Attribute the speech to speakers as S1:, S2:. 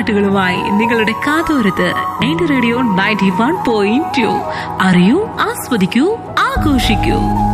S1: പാട്ടുകളുമായി നിങ്ങളുടെ കാതോരത്ത് എന്റെ റേഡിയോ 91.2. അറിയൂ, ആസ്വദിക്കൂ, ആഘോഷിക്കൂ.